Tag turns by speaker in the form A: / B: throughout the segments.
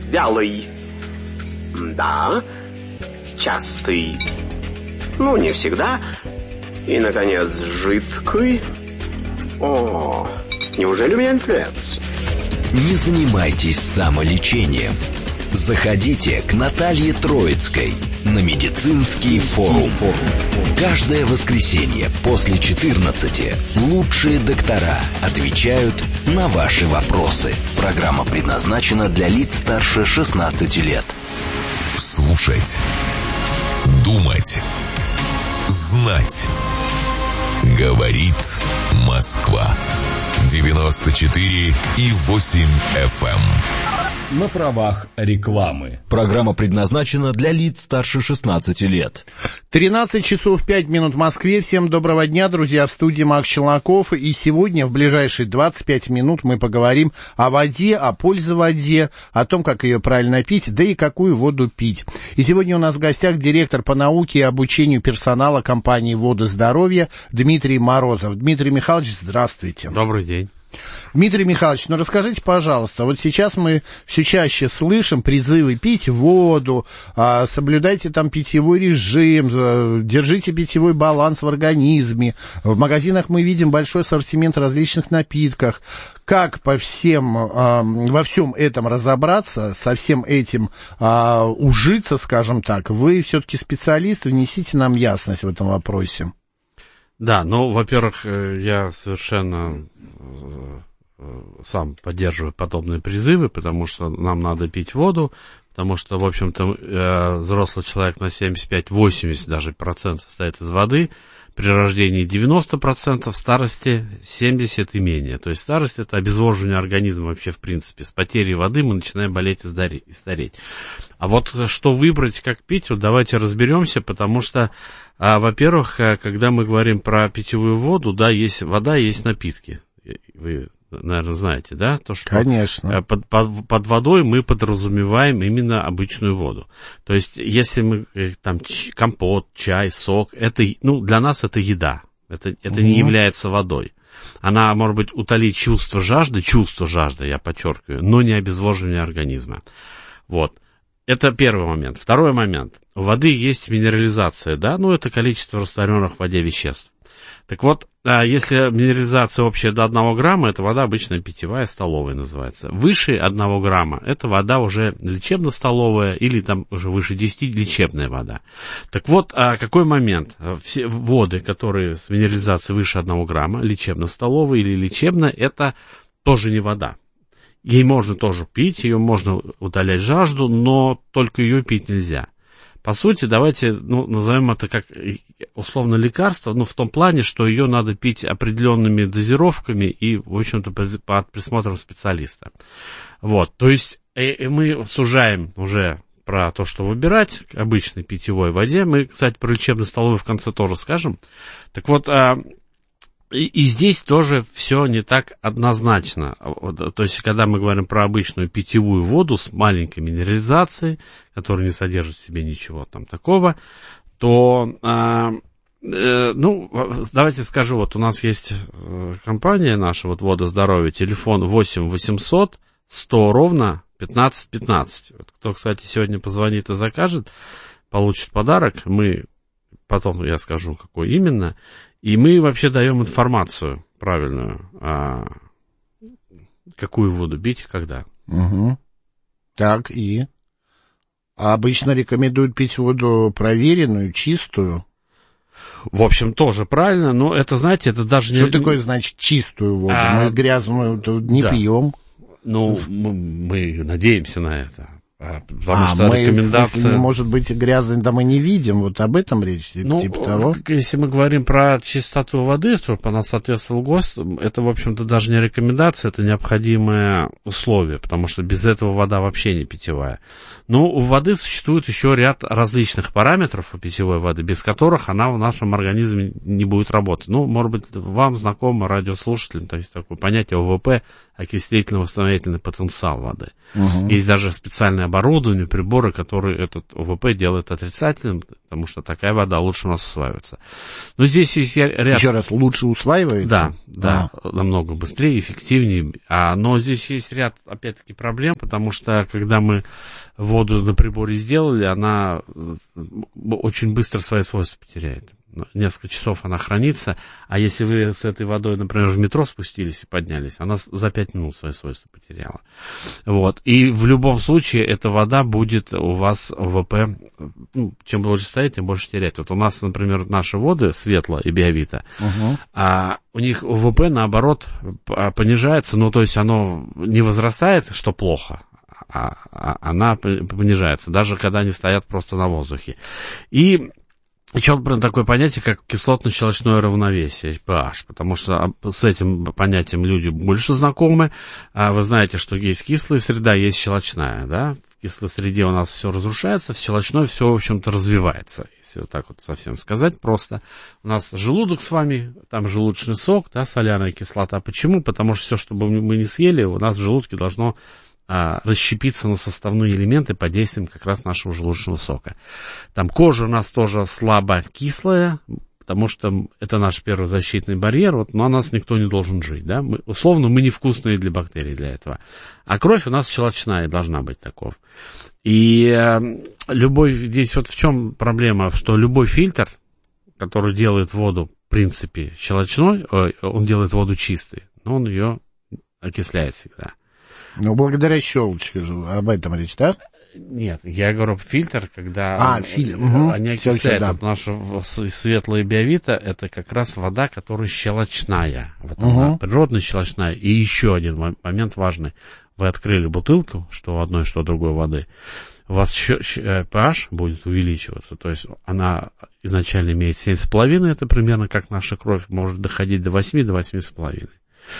A: вялый. Да, частый. Ну, не всегда. И, наконец, жидкий. О, неужели у меня инфлюенс?
B: Не занимайтесь самолечением. Заходите к Наталье Троицкой на медицинский форум. Каждое воскресенье после 14 лучшие доктора отвечают на ваши вопросы. Программа предназначена для лиц старше 16 лет.
C: Слушать, думать, знать. Говорит Москва. 94,8 FM.
D: На правах рекламы.
B: Программа предназначена для лиц старше 16 лет.
E: 13 часов 5 минут в Москве. Всем доброго дня, друзья. В студии Макс Челноков. И сегодня в ближайшие 25 минут мы поговорим о воде, о пользе воде, о том, как ее правильно пить, да и какую воду пить. И сегодня у нас в гостях директор по науке и обучению персонала компании «Водоздоровье» Дмитрий Морозов. Дмитрий Михайлович, здравствуйте.
F: Добрый день.
E: Дмитрий Михайлович, ну расскажите, пожалуйста, вот сейчас мы все чаще слышим призывы пить воду, соблюдайте там питьевой режим, держите питьевой баланс в организме. В магазинах мы видим большой ассортимент различных напитков. Как во всем этом разобраться, со всем этим ужиться, скажем так? Вы все-таки специалист, внесите нам ясность в этом вопросе.
F: Да, ну, во-первых, я совершенно сам поддерживаю подобные призывы, потому что нам надо пить воду, потому что, в общем-то, взрослый человек на 75-80 даже процентов состоит из воды, при рождении 90%, в старости 70% и менее. То есть старость — это обезвоживание организма вообще в принципе. С потерей воды мы начинаем болеть и стареть. А вот что выбрать, как пить, вот давайте разберемся, потому что, во-первых, когда мы говорим про питьевую воду, да, есть вода, есть напитки. Вы, наверное, знаете, да? То, что
E: конечно.
F: Под водой мы подразумеваем именно обычную воду. То есть, если мы там компот, чай, сок, это, ну, для нас это еда. Это не является водой. Она, может быть, утолит чувство жажды, я подчеркиваю, но не обезвоживание организма. Вот. Это первый момент. Второй момент. У воды есть минерализация, да, ну, это количество растворенных в воде веществ. Так вот, если минерализация общая до 1 грамма, это вода обычная питьевая, столовая называется. Выше 1 грамма, это вода уже лечебно-столовая или там уже выше 10 лечебная вода. Так вот, какой момент? Все воды, которые с минерализацией выше 1 грамма, лечебно-столовая или лечебная, это тоже не вода. Ей можно тоже пить, ее можно утолять жажду, но только ее пить нельзя. По сути, давайте, назовем это как условно лекарство, в том плане, что ее надо пить определенными дозировками и, в общем-то, под присмотром специалиста. Вот, то есть мы сужаем уже про то, что выбирать к обычной питьевой воде. Мы, кстати, про лечебно-столовую в конце тоже скажем. Так вот, и здесь тоже все не так однозначно. То есть, когда мы говорим про обычную питьевую воду с маленькой минерализацией, которая не содержит в себе ничего там такого, то, давайте скажу, вот у нас есть компания наша, вот Водоздоровье, телефон 8 800 100 ровно 15 15. Вот кто, кстати, сегодня позвонит и закажет, получит подарок. Потом я скажу, какой именно. И мы вообще даем информацию правильную, какую воду пить и когда.
E: Угу. Так, и? А обычно рекомендуют пить воду проверенную, чистую?
F: В общем, тоже правильно, но это, знаете, это даже не...
E: Что такое, значит, чистую воду? Мы грязную не пьем.
F: Ну, мы надеемся на это. Потому что рекомендация...
E: может быть, грязный, да мы не видим, вот об этом речь, типа того.
F: Если мы говорим про чистоту воды, чтобы она соответствовала ГОСТу, это, в общем-то, даже не рекомендация, это необходимое условие, потому что без этого вода вообще не питьевая. Но у воды существует еще ряд различных параметров у питьевой воды, без которых она в нашем организме не будет работать. Может быть, вам знакомо, радиослушателям, то есть такое понятие ОВП, окислительно-восстановительный потенциал воды. Есть даже специальное оборудование, приборы, которые этот ОВП делают отрицательным, потому что такая вода лучше у нас усваивается. Но здесь есть ряд...
E: Еще раз, лучше усваивается?
F: Да, намного быстрее, эффективнее. Но здесь есть ряд, опять-таки, проблем, потому что, когда мы воду на приборе сделали, она очень быстро свои свойства потеряет. Несколько часов она хранится, а если вы с этой водой, например, в метро спустились и поднялись, она за 5 минут свои свойства потеряла. Вот. И в любом случае эта вода будет у вас ОВП, чем больше стоять, тем больше терять. Вот у нас, например, наши воды, Светло и Биовита, у них ОВП, наоборот, понижается, то есть оно не возрастает, что плохо, она понижается, даже когда они стоят просто на воздухе. И еще, например, такое понятие, как кислотно-щелочное равновесие, pH, потому что с этим понятием люди больше знакомы. Вы знаете, что есть кислая среда, есть щелочная, да? В кислой среде у нас все разрушается, в щелочной все, в общем-то, развивается, если вот так вот совсем сказать просто. У нас желудок с вами, там желудочный сок, да, соляная кислота. Почему? Потому что все, что бы мы не съели, у нас в желудке должно расщепиться на составные элементы под действием как раз нашего желудочного сока. Там кожа у нас тоже слабо кислая, потому что это наш первый защитный барьер, но у нас никто не должен жить, да? Условно, мы невкусные для бактерий для этого. А кровь у нас щелочная должна быть таков. И здесь вот в чем проблема, что любой фильтр, который делает воду, в принципе, щелочной, он делает воду чистой, но он ее окисляет всегда.
E: Благодаря щелочке же, об этом речь, да?
F: Нет, я говорю фильтр, когда они окисляют. Да. Вот наша Светлая Биовита, это как раз вода, которая щелочная. Вот она природная щелочная. И еще один момент важный. Вы открыли бутылку, что у одной, что у другой воды. У вас pH будет увеличиваться. То есть она изначально имеет 7,5, это примерно как наша кровь, может доходить до 8, до 8,5.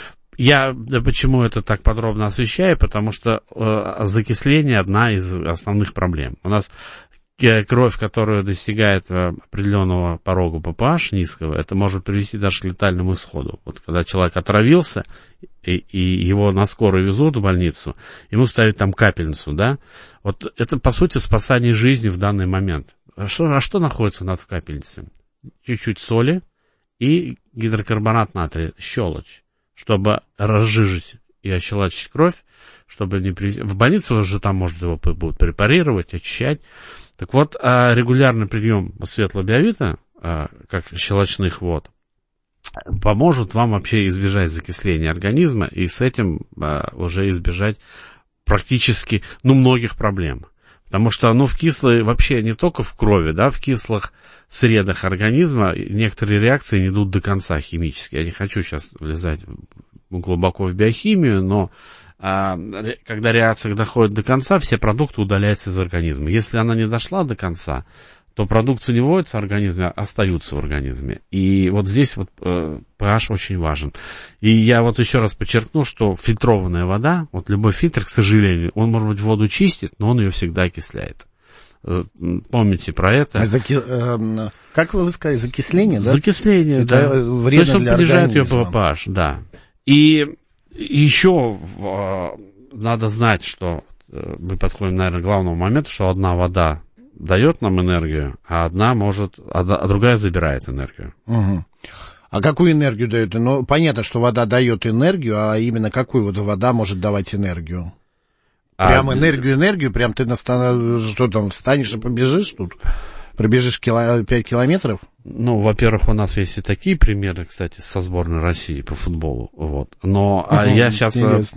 F: Я почему это так подробно освещаю, потому что закисление одна из основных проблем. У нас кровь, которая достигает определенного порога по pH низкого, это может привести даже к летальному исходу. Вот когда человек отравился, и его на скорой везут в больницу, ему ставят там капельницу, да, вот это, по сути, спасание жизни в данный момент. А что находится в капельнице? Чуть-чуть соли и гидрокарбонат натрия, щелочь, чтобы разжижить и ощелачить кровь, чтобы не привести... В больнице уже там, может, его будут препарировать, очищать. Так вот, регулярный прием Светлой Биовита, как щелочных вод, поможет вам вообще избежать закисления организма и с этим уже избежать практически, многих проблем. Потому что, в кислой, вообще не только в крови, да, в кислых средах организма некоторые реакции не идут до конца химически. Я не хочу сейчас влезать глубоко в биохимию, но когда реакция доходит до конца, все продукты удаляются из организма. Если она не дошла до конца, то продукты не вводятся в организме, а остаются в организме. И вот здесь вот pH очень важен. И я вот еще раз подчеркну, что фильтрованная вода, вот любой фильтр, к сожалению, он, может быть, воду чистит, но он ее всегда окисляет. Помните про это.
E: Как вы сказали, закисление, да?
F: Закисление, да. То есть он понижает ее по pH, да. И еще надо знать, что мы подходим, наверное, к главному моменту, что одна вода дает нам энергию, а другая забирает энергию.
E: А какую энергию дает? Понятно, что вода дает энергию, а именно какую вот вода может давать энергию? Прям энергию, прям ты что там, встанешь и побежишь тут? Пробежишь 5 километров?
F: Во-первых, у нас есть и такие примеры, кстати, со сборной России по футболу. Вот. Но я сейчас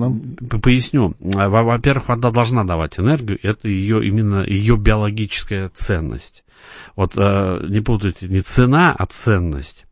F: поясню. Во-первых, вода должна давать энергию, это именно ее биологическая ценность. Вот не путайте, не цена, а ценность.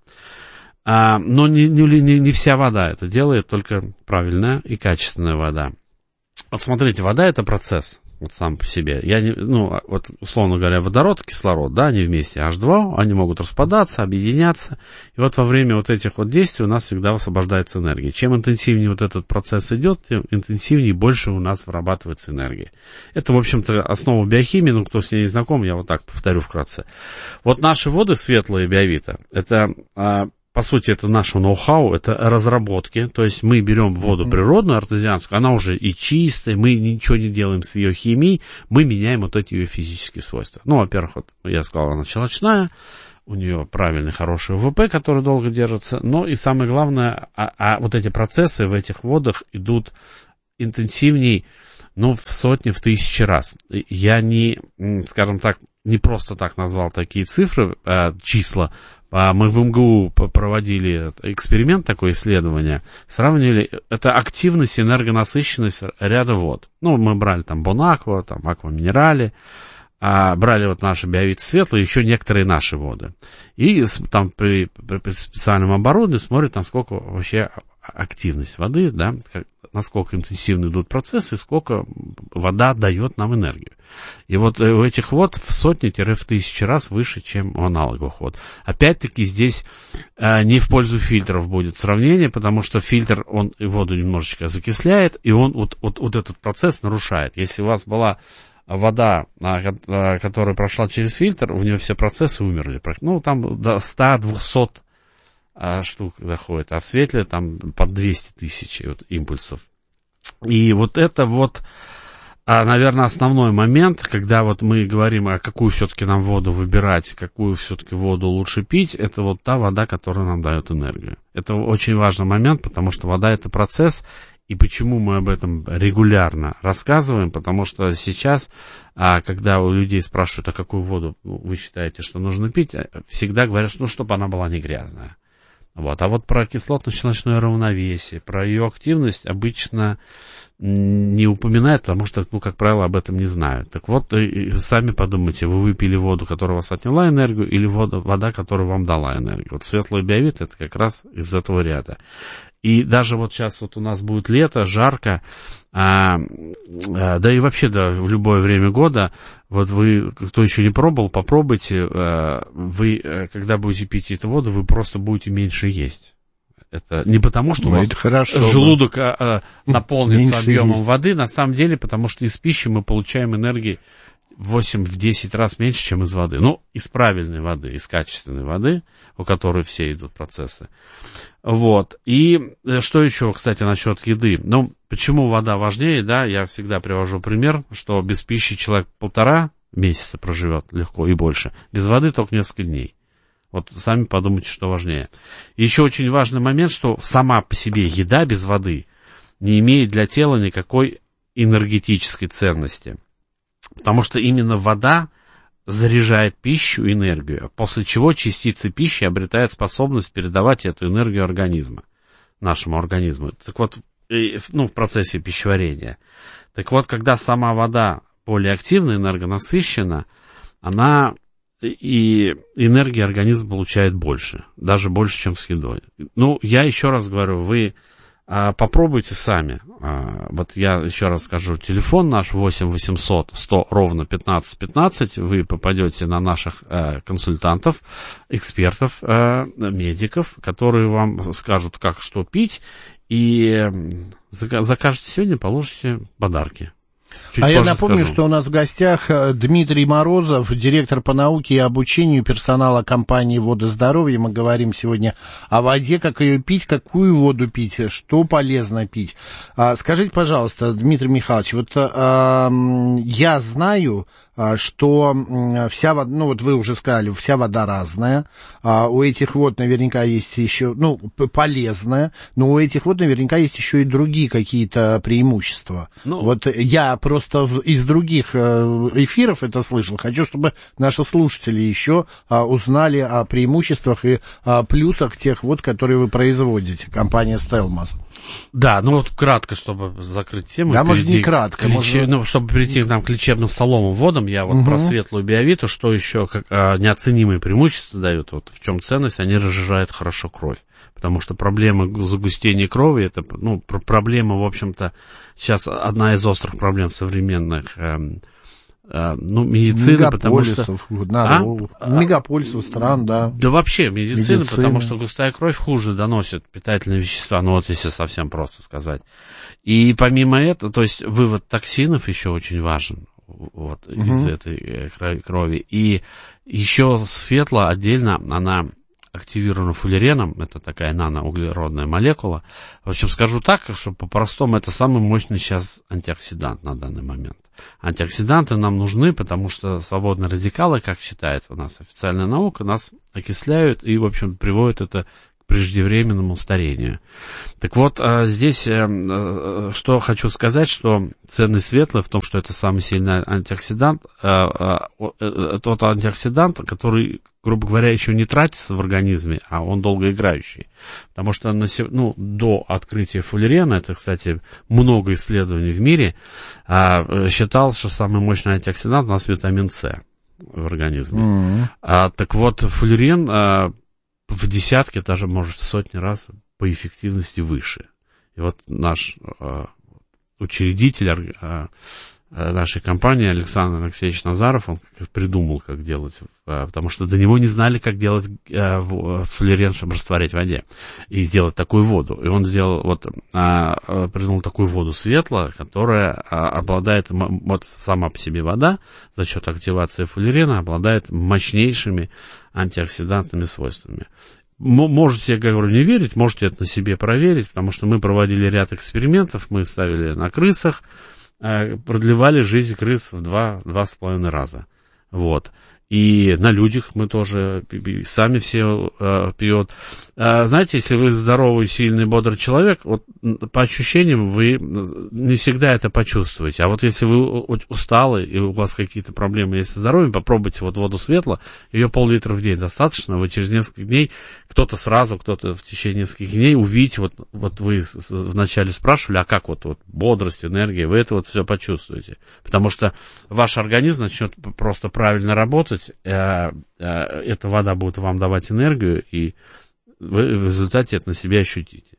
F: Но не вся вода это делает, только правильная и качественная вода. Вот смотрите, вода это процесс. Вот сам по себе. Вот условно говоря, водород, кислород, да, они вместе, H2, они могут распадаться, объединяться. И вот во время вот этих вот действий у нас всегда высвобождается энергия. Чем интенсивнее вот этот процесс идет, тем интенсивнее больше у нас вырабатывается энергия. Это, в общем-то, основа биохимии, кто с ней не знаком, я вот так повторю вкратце. Вот наши воды Светлая Биовита, это, по по сути, это наше ноу-хау, это разработки, то есть мы берем воду природную, артезианскую, она уже и чистая, мы ничего не делаем с ее химией, мы меняем вот эти ее физические свойства. Ну, во-первых, вот я сказал, она щелочная, у нее правильный, хороший УВП, который долго держится, но и самое главное, вот эти процессы в этих водах идут интенсивней, ну, в сотни, в тысячи раз. Я не, скажем так, не просто так назвал такие цифры, числа. Мы в МГУ проводили эксперимент, такое исследование, сравнивали, это активность и энергонасыщенность ряда вод. Ну, мы брали там Бонаква, там Аква Минерале, брали вот наши Биовита Светлые, еще некоторые наши воды. И там при специальном оборудовании смотрят, насколько вообще активность воды, да, насколько интенсивно идут процессы, сколько вода дает нам энергию. И вот у этих вод в сотни-в тысячи раз выше, чем у аналоговых вод. Опять-таки здесь не в пользу фильтров будет сравнение, потому что фильтр, он воду немножечко закисляет, и он вот этот процесс нарушает. Если у вас была вода, которая прошла через фильтр, у нее все процессы умерли. Ну, там до 100-200 штук доходит, а в светле там под 200 тысяч вот, импульсов. И вот это вот, наверное, основной момент, когда вот мы говорим, а какую все-таки нам воду выбирать, какую все-таки воду лучше пить, это вот та вода, которая нам дает энергию. Это очень важный момент, потому что вода — это процесс. И почему мы об этом регулярно рассказываем? Потому что сейчас, когда у людей спрашивают, а какую воду вы считаете, что нужно пить, всегда говорят, ну, чтобы она была не грязная. Вот. А вот про кислотно-щелочное равновесие, про ее активность обычно не упоминают, потому что, ну, как правило, об этом не знают. Так вот, сами подумайте, вы выпили воду, которая у вас отняла энергию, или вода, которая вам дала энергию. Вот светлый биовит — это как раз из этого ряда. И даже вот сейчас вот у нас будет лето, жарко, да и вообще, да, в любое время года, вот вы, кто еще не пробовал, попробуйте, вы, когда будете пить эту воду, вы просто будете меньше есть. Это не потому, что у вас желудок наполнится объемом воды, на самом деле, потому что из пищи мы получаем энергии в 8-10 раз меньше, чем из воды. Ну, из правильной воды, из качественной воды, у которой все идут процессы. Вот. И что еще, кстати, насчет еды? Ну, почему вода важнее, да, я всегда привожу пример, что без пищи человек 1,5 месяца проживет легко и больше, без воды только несколько дней. Вот сами подумайте, что важнее. И еще очень важный момент, что сама по себе еда без воды не имеет для тела никакой энергетической ценности. Потому что именно вода заряжает пищу, энергию, после чего частицы пищи обретают способность передавать эту энергию организма, нашему организму. Так вот, ну, в процессе пищеварения. Так вот, когда сама вода более активна, энергонасыщена, она и энергии организм получает больше, даже больше, чем с едой. Ну, я еще раз говорю, вы попробуйте сами. Вот я еще раз скажу, телефон наш 8 800 100 ровно 15 15. Вы попадете на наших консультантов, экспертов, медиков, которые вам скажут, как что пить. И закажете сегодня, получите подарки. Чуть
E: я напомню, что у нас в гостях Дмитрий Морозов, директор по науке и обучению персонала компании «Водоздоровье». Мы говорим сегодня о воде, как ее пить, какую воду пить, что полезно пить. Скажите, пожалуйста, Дмитрий Михайлович, вот я знаю, что вся вода, ну вот вы уже сказали, вся вода разная, у этих вод наверняка есть еще, ну, полезная, но у этих вод наверняка есть еще и другие какие-то преимущества. Ну, вот я просто из других эфиров это слышал, хочу, чтобы наши слушатели еще узнали о преимуществах и плюсах тех вод, которые вы производите, компания Стелмас.
F: Да, ну вот кратко, чтобы закрыть тему.
E: Да, может, не кратко.
F: Ну, чтобы перейти к лечебно-столовым водам, я вот про светлую биовиту, что еще неоценимые преимущества дают, вот в чем ценность, они разжижают хорошо кровь. Потому что проблема загустения крови, это, ну, проблема, в общем-то, сейчас одна из острых проблем современных медицины, потому что...
E: Мегаполисов стран, да.
F: Да вообще медицина, потому что густая кровь хуже доносит питательные вещества, ну вот если совсем просто сказать. И помимо этого, то есть вывод токсинов еще очень важен вот, из этой крови. И еще светло отдельно, она активирована фуллереном, это такая наноуглеродная молекула. В общем, скажу так, что по-простому это самый мощный сейчас антиоксидант на данный момент. Антиоксиданты нам нужны, потому что свободные радикалы, как считает у нас официальная наука, нас окисляют и, в общем, приводят это к преждевременному старению. Так вот, здесь что хочу сказать, что ценность светлая в том, что это самый сильный антиоксидант, тот антиоксидант, который, грубо говоря, еще не тратится в организме, а он долгоиграющий. Потому что до открытия фуллерена, это, кстати, много исследований в мире, считал, что самый мощный антиоксидант у нас витамин С в организме. Так вот, фуллерен в десятки, даже, может, в сотни раз по эффективности выше. И вот наш учредитель нашей компании Александр Алексеевич Назаров, он придумал, как делать, потому что до него не знали, как делать фуллерен, чтобы растворять в воде, и сделать такую воду. И он сделал, придумал такую воду светло, которая обладает, вот сама по себе вода, за счет активации фуллерена, обладает мощнейшими антиоксидантными свойствами. Можете, я говорю, не верить, можете это на себе проверить, потому что мы проводили ряд экспериментов, мы ставили на крысах, продлевали жизнь крыс в 2,5 раза. Вот. И на людях мы тоже сами все пьют. Знаете, если вы здоровый, сильный, бодрый человек, вот по ощущениям вы не всегда это почувствуете. А вот если вы усталы и у вас какие-то проблемы есть со здоровьем, попробуйте вот воду светло, ее пол-литра в день достаточно. Вы через несколько дней, кто-то в течение нескольких дней увидите, вот вы вначале спрашивали, а как вот бодрость, энергия, вы это вот все почувствуете. Потому что ваш организм начнет просто правильно работать, эта вода будет вам давать энергию, и вы в результате это на себе ощутите.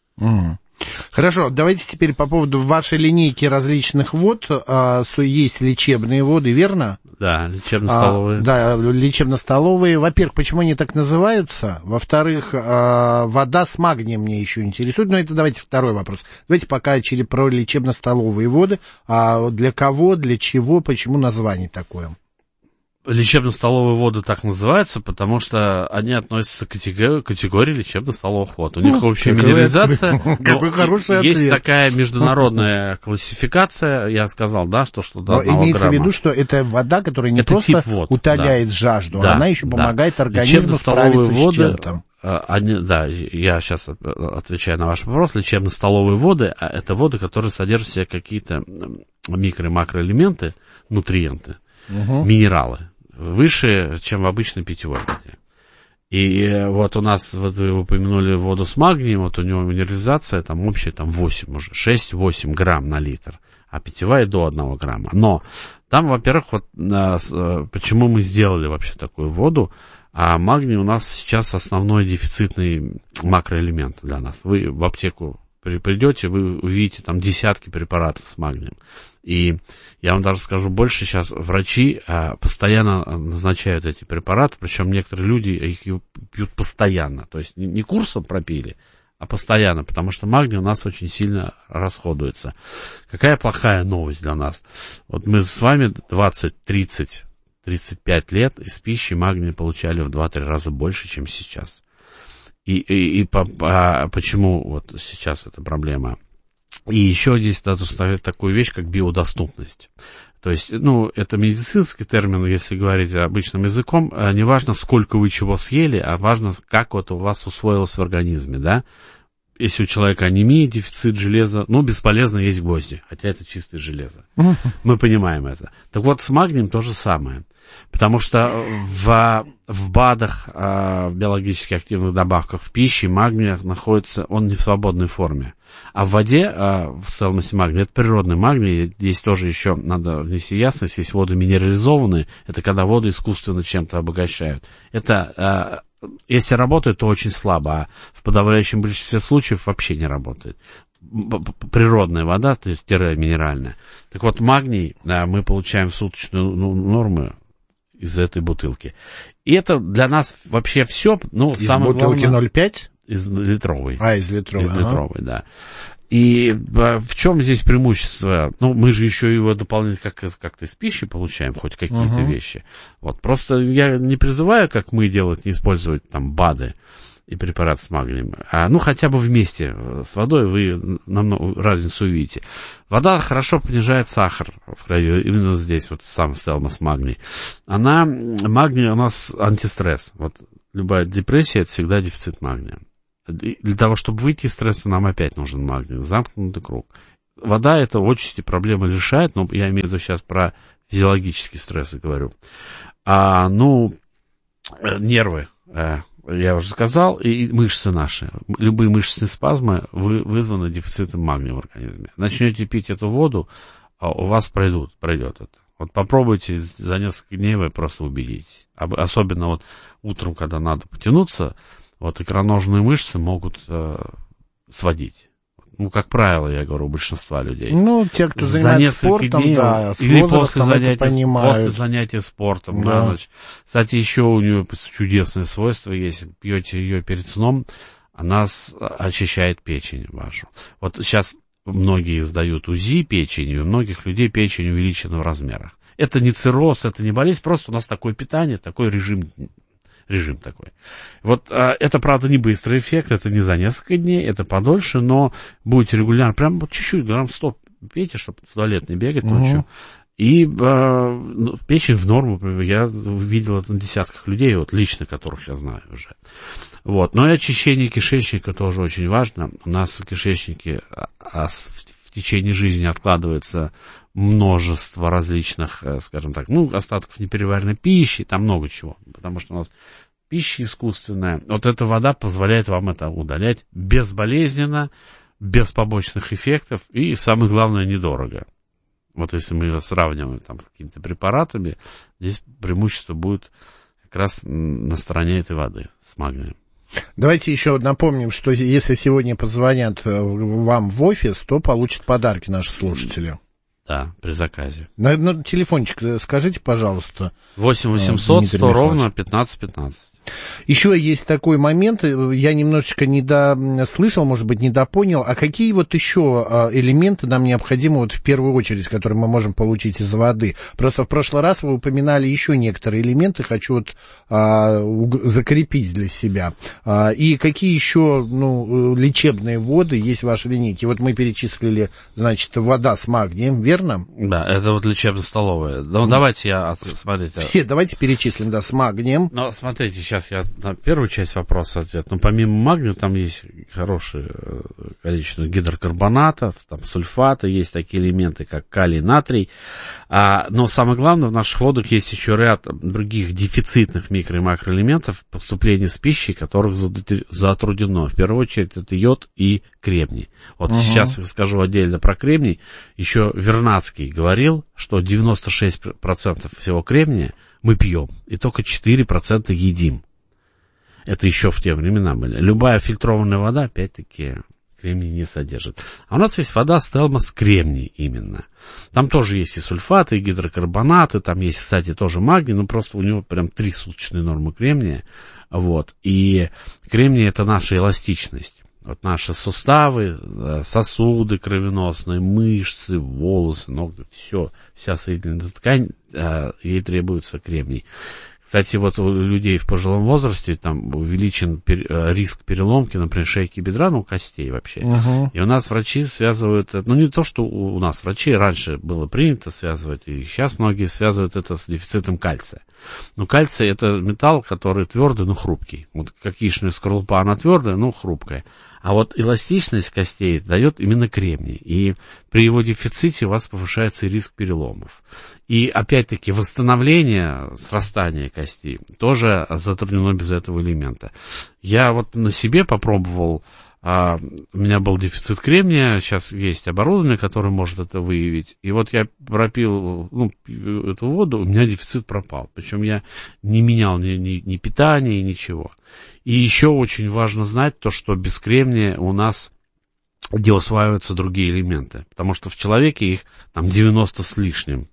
E: Хорошо, давайте теперь по поводу вашей линейки различных вод. Есть лечебные воды, верно?
F: Да, лечебно-столовые.
E: Да, лечебно-столовые. Во-первых, почему они так называются? Во-вторых, вода с магнием меня еще интересует. Но это давайте второй вопрос. Давайте пока про лечебно-столовые воды. Для кого, для чего, почему название такое?
F: Лечебно-столовые воды так называются, потому что они относятся к категории лечебно-столовых вод. У них общая минерализация.
E: Какой хороший ответ.
F: Есть такая международная классификация, я сказал, да, что до 1
E: имеется
F: грамма.
E: в виду, что это вода, которая не просто утоляет жажду, а она еще помогает организму справиться с чем-то.
F: Я сейчас отвечаю на ваш вопрос. Лечебно-столовые воды, это воды, которые содержат в себе какие-то микро- и макроэлементы, нутриенты, минералы, выше, чем в обычной питьевой воде. И вот у нас, вот вы упомянули воду с магнием, вот у него минерализация там общая, там 8 уже, 6-8 грамм на литр, а питьевая до 1 грамма. Но там, во-первых, вот почему мы сделали вообще такую воду, а магний у нас сейчас основной дефицитный макроэлемент для нас. Вы в аптеку придете, вы увидите там десятки препаратов с магнием. И я вам даже скажу больше, сейчас врачи постоянно назначают эти препараты, причем некоторые люди их пьют постоянно, то есть не курсом пропили, а постоянно, потому что магний у нас очень сильно расходуется. Какая плохая новость для нас? Вот мы с вами 20, 30, 35 лет из пищи магния получали в 2-3 раза больше, чем сейчас. И почему вот сейчас эта проблема? И еще здесь надо ставить такую вещь, как биодоступность. То есть, это медицинский термин, если говорить обычным языком, не важно, сколько вы чего съели, а важно, как вот у вас усвоилось в организме, да. Если у человека анемия, дефицит железа, бесполезно есть гвозди, хотя это чистое железо. Мы понимаем это. Так вот, с магнием то же самое. Потому что в БАДах, в биологически активных добавках в пище, магний находится, он не в свободной форме. А в воде, в целом, если магний, это природный магний, здесь тоже еще надо внести ясность, есть воды минерализованные, это когда воду искусственно чем-то обогащают. Это, если работает, то очень слабо, а в подавляющем большинстве случаев вообще не работает. Природная вода, минеральная. Так вот, магний мы получаем в суточную норму из этой бутылки. И это для нас вообще все.
E: Из бутылки 0,5?
F: из литровой.
E: Из литровой.
F: Из литровой, да. И в чем здесь преимущество? Ну, мы же еще его дополнительно как-то из пищи получаем, хоть какие-то вещи. Вот, просто я не призываю, как мы делать, не использовать там БАДы и препарат с магнием. Ну, хотя бы вместе с водой вы разницу увидите. Вода хорошо понижает сахар в крови, именно здесь, вот сам стелмас магний. Магний у нас антистресс. Вот любая депрессия — это всегда дефицит магния. Для того, чтобы выйти из стресса, нам опять нужен магний. Замкнутый круг. Вода это очень эти проблемы решает, но я имею в виду сейчас про физиологические стрессы говорю. Нервы, я уже сказал, и мышцы наши. Любые мышечные спазмы вызваны дефицитом магния в организме. Начнете пить эту воду, у вас пройдет это. Вот попробуйте за несколько дней, вы просто убедитесь. Особенно вот утром, когда надо потянуться, вот икроножные мышцы могут сводить. Ну, как правило, я говорю, у большинства людей.
E: Ну, те, кто занимается спортом,
F: дней,
E: да, с
F: или
E: возрастом
F: после занятия спортом, на ночь. Кстати, еще у нее чудесное свойство есть. Пьете ее перед сном, она очищает печень вашу. Вот сейчас многие сдают УЗИ печени, у многих людей печень увеличена в размерах. Это не цирроз, это не болезнь, просто у нас такое питание, такой режим такой. Вот это, правда, не быстрый эффект, это не за несколько дней, это подольше, но будете регулярно, прям вот чуть-чуть, грамм 100 пейте, чтобы в туалет не бегать ночью. И печень в норму, я видел это на десятках людей, вот лично которых я знаю уже. Вот. Но и очищение кишечника тоже очень важно. У нас в кишечнике в течение жизни откладывается множество различных, скажем так, остатков непереваренной пищи, там много чего, потому что у нас пища искусственная. Вот эта вода позволяет вам это удалять безболезненно, без побочных эффектов и, самое главное, недорого. Вот если мы ее сравниваем там, с какими-то препаратами, здесь преимущество будет как раз на стороне этой воды с магнием.
E: Давайте еще напомним, что если сегодня позвонят вам в офис, то получат подарки наши слушатели.
F: Да, при заказе.
E: На телефончик скажите, пожалуйста.
F: 8 800 100 ровно 1515.
E: Еще есть такой момент, я немножечко недослышал, может быть, недопонял, а какие вот еще элементы нам необходимы вот в первую очередь, которые мы можем получить из воды? Просто в прошлый раз вы упоминали еще некоторые элементы, хочу вот закрепить для себя. И какие еще лечебные воды есть в вашей линейке? Вот мы перечислили, значит, вода с магнием, верно?
F: Да, это вот лечебно-столовая. Ну, давайте смотрите.
E: Все, давайте перечислим, да, с магнием.
F: Но смотрите, сейчас я на первую часть вопроса ответ. Но помимо магния там есть хорошее количество гидрокарбонатов, там сульфаты, есть такие элементы, как калий, натрий. Но самое главное, в наших водах есть еще ряд других дефицитных микро- и макроэлементов, поступления с пищей, которых затруднено. В первую очередь это йод и кремний. Вот сейчас я скажу отдельно про кремний. Еще Вернадский говорил, что 96% всего кремния мы пьем, и только 4% едим. Это еще в те времена были. Любая фильтрованная вода, опять-таки, кремний не содержит. А у нас есть вода стелмас кремний именно. Там тоже есть и сульфаты, и гидрокарбонаты, там есть, кстати, тоже магний, но просто у него прям 3 суточные нормы кремния. Вот. И кремний — это наша эластичность. Вот наши суставы, сосуды кровеносные, мышцы, волосы, ноги, вся соединенная ткань, ей требуется кремний. Кстати, вот у людей в пожилом возрасте там увеличен риск переломки, например, шейки бедра, костей вообще. И у нас врачи связывают, не то, что у нас врачи, раньше было принято связывать, и сейчас многие связывают это с дефицитом кальция. Но кальций — это металл, который твердый, но хрупкий. Вот как яичная скорлупа, она твердая, но хрупкая. А вот эластичность костей дает именно кремний. И при его дефиците у вас повышается риск переломов. И опять-таки восстановление, срастание костей тоже затруднено без этого элемента. Я вот на себе попробовал, у меня был дефицит кремния, сейчас есть оборудование, которое может это выявить. И вот я пропил эту воду, у меня дефицит пропал. Причем я не менял ни питания, ничего. И еще очень важно знать то, что без кремния у нас где усваиваются другие элементы. Потому что в человеке их там 90 с лишним.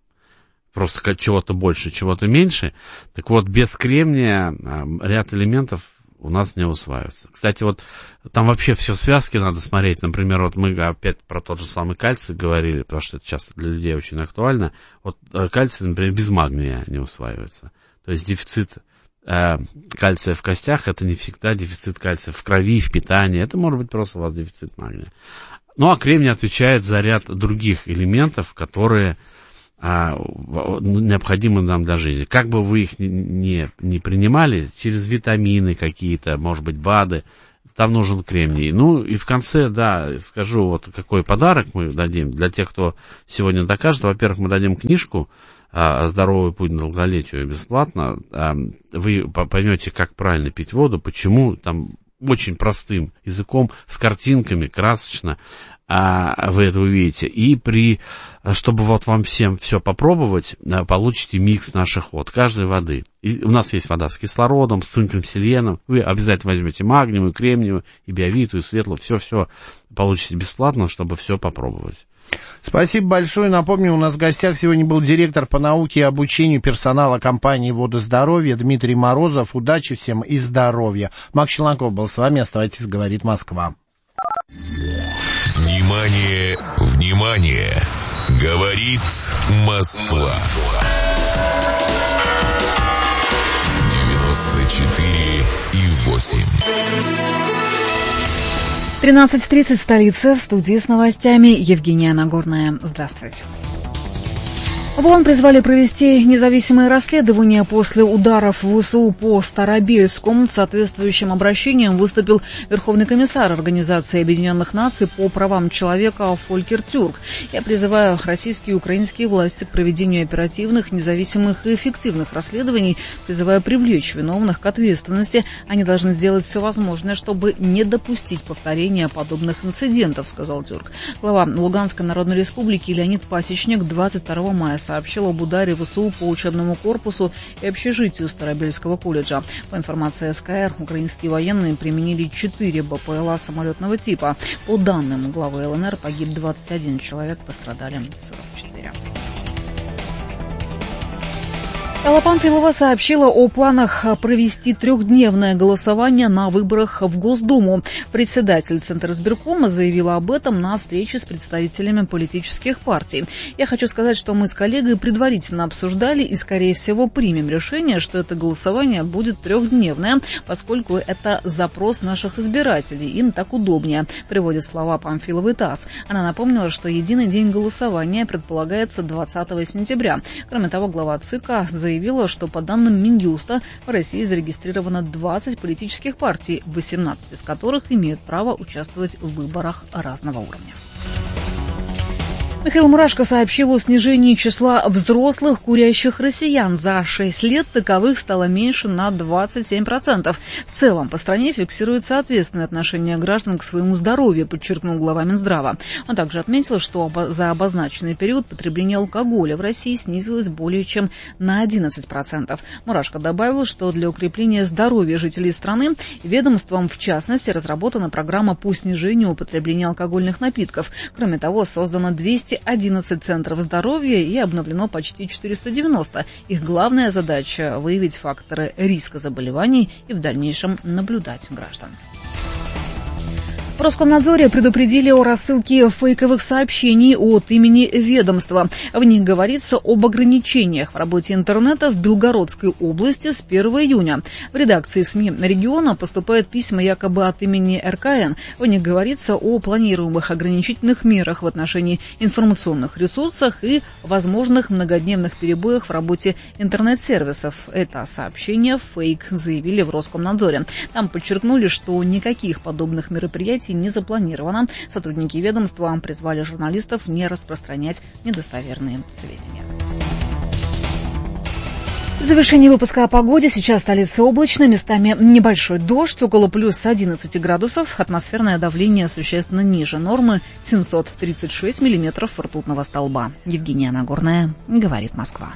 F: Просто чего-то больше, чего-то меньше. Так вот, без кремния ряд элементов у нас не усваиваются. Кстати, вот там вообще все в связке надо смотреть. Например, вот мы опять про тот же самый кальций говорили, потому что это часто для людей очень актуально. Вот кальций, например, без магния не усваивается. То есть дефицит кальция в костях — это не всегда дефицит кальция в крови, в питании. Это может быть просто у вас дефицит магния. Ну, а кремний отвечает за ряд других элементов, которые необходимы нам для жизни. Как бы вы их не принимали, через витамины какие-то, может быть, БАДы, там нужен кремний. Ну, и в конце, да, скажу, вот какой подарок мы дадим для тех, кто сегодня докажет. Во-первых, мы дадим книжку «Здоровый путь к долголетию» бесплатно. Вы поймете, как правильно пить воду, почему, там очень простым языком, с картинками, красочно вы это увидите. И чтобы вот вам всем все попробовать, получите микс наших вод, каждой воды. И у нас есть вода с кислородом, с цинком, селеном. Вы обязательно возьмете магниевую, кремниевую, и биовитую, и светлую. Все получите бесплатно, чтобы все попробовать.
E: Спасибо большое. Напомню, у нас в гостях сегодня был директор по науке и обучению персонала компании «Водоздоровье» Дмитрий Морозов. Удачи всем и здоровья. Макс Челноков был с вами. Оставайтесь, говорит Москва.
C: Внимание, внимание! Говорит Москва. 94,8.
G: 13:30, столица, в студии с новостями Евгения Нагорная. Здравствуйте. В ООН призвали провести независимое расследование после ударов ВСУ по Старобельскому. С соответствующим обращением выступил Верховный комиссар Организации Объединенных Наций по правам человека Фолькер Тюрк. Я призываю российские и украинские власти к проведению оперативных, независимых и эффективных расследований, призываю привлечь виновных к ответственности. Они должны сделать все возможное, чтобы не допустить повторения подобных инцидентов, сказал Тюрк. Глава Луганской Народной Республики Леонид Пасечник 22 мая сообщил об ударе ВСУ по учебному корпусу и общежитию Старобельского колледжа. По информации СКР, украинские военные применили 4 БПЛА самолетного типа. По данным главы ЛНР, погиб 21 человек, пострадали 44. Элла Памфилова сообщила о планах провести 3-дневное голосование на выборах в Госдуму. Председатель Центризбиркома заявила об этом на встрече с представителями политических партий. Я хочу сказать, что мы с коллегой предварительно обсуждали и, скорее всего, примем решение, что это голосование будет 3-дневное, поскольку это запрос наших избирателей. Им так удобнее, приводит слова Памфиловой ТАСС. Она напомнила, что единый день голосования предполагается 20 сентября. Кроме того, глава ЦИКа заявила, что по данным Минюста в России зарегистрировано 20 политических партий, 18 из которых имеют право участвовать в выборах разного уровня. Михаил Мурашко сообщил о снижении числа взрослых курящих россиян. За 6 лет таковых стало меньше на 27%. В целом по стране фиксируется ответственное отношение граждан к своему здоровью, подчеркнул глава Минздрава. Он также отметил, что за обозначенный период потребление алкоголя в России снизилось более чем на 11%. Мурашко добавил, что для укрепления здоровья жителей страны ведомством, в частности, разработана программа по снижению употребления алкогольных напитков. Кроме того, создано 211 центров здоровья и обновлено почти 490. Их главная задача – выявить факторы риска заболеваний и в дальнейшем наблюдать граждан. В Роскомнадзоре предупредили о рассылке фейковых сообщений от имени ведомства. В них говорится об ограничениях в работе интернета в Белгородской области с 1 июня. В редакции СМИ региона поступают письма якобы от имени РКН. В них говорится о планируемых ограничительных мерах в отношении информационных ресурсов и возможных многодневных перебоях в работе интернет-сервисов. Это сообщение фейк, заявили в Роскомнадзоре. Там подчеркнули, что никаких подобных мероприятий не запланировано. Сотрудники ведомства призвали журналистов не распространять недостоверные сведения. В завершении выпуска о погоде. Сейчас столица облачно, местами небольшой дождь, около плюс 11 градусов. Атмосферное давление существенно ниже нормы, 736 миллиметров ртутного столба. Евгения Нагорная, говорит Москва.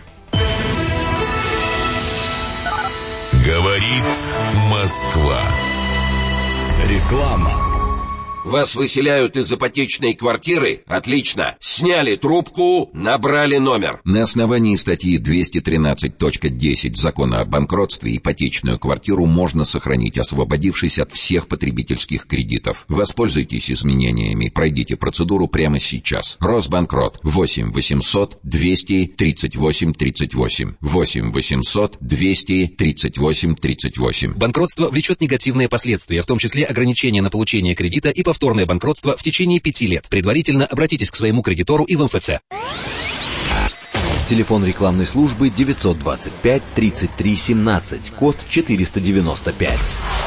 C: Говорит Москва.
D: Реклама.
H: Вас выселяют из ипотечной квартиры? Отлично. Сняли трубку, набрали номер.
I: На основании статьи 213.10 Закона о банкротстве ипотечную квартиру можно сохранить, освободившись от всех потребительских кредитов. Воспользуйтесь изменениями. Пройдите процедуру прямо сейчас. Росбанкрот. 8 800 238 38. 8 800 238 38.
J: Банкротство влечет негативные последствия, в том числе ограничение на получение кредита и повторное банкротство в течение 5 лет. Предварительно обратитесь к своему кредитору и в МФЦ.
B: Телефон рекламной службы 925 33 17, код 495.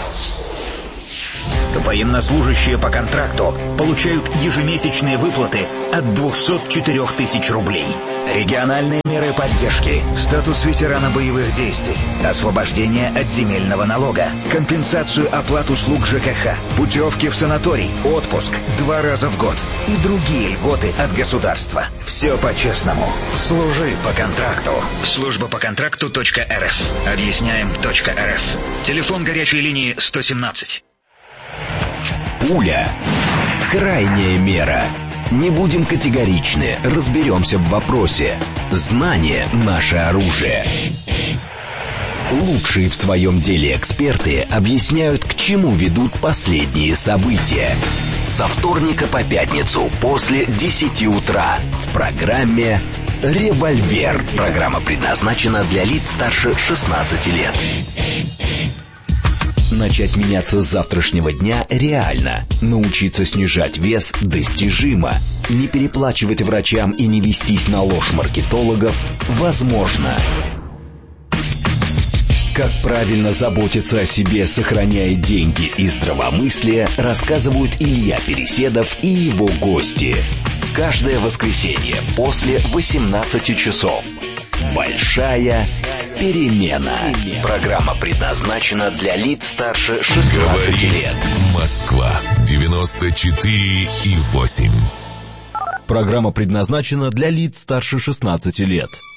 K: Военнослужащие по контракту получают ежемесячные выплаты от 204 тысяч рублей. Региональные меры поддержки, статус ветерана боевых действий, освобождение от земельного налога, компенсацию оплат услуг ЖКХ, путевки в санаторий, отпуск 2 раза в год и другие льготы от государства. Все по-честному. Служи по контракту. Служба по контракту.рф. Объясняем.рф. Телефон горячей линии 117.
L: Пуля. Крайняя мера. Не будем категоричны, разберемся в вопросе. Знание – наше оружие. Лучшие в своем деле эксперты объясняют, к чему ведут последние события. Со вторника по пятницу после 10 утра в программе «Револьвер». Программа предназначена для лиц старше 16 лет. Начать меняться с завтрашнего дня реально. Научиться снижать вес достижимо. Не переплачивать врачам и не вестись на ложь маркетологов возможно. Как правильно заботиться о себе, сохраняя деньги и здравомыслие, рассказывают Илья Переседов и его гости. Каждое воскресенье после 18 часов. Большая перемена. Программа предназначена для лиц старше 16 лет.
C: Москва 94,8.
B: Программа предназначена для лиц старше 16 лет.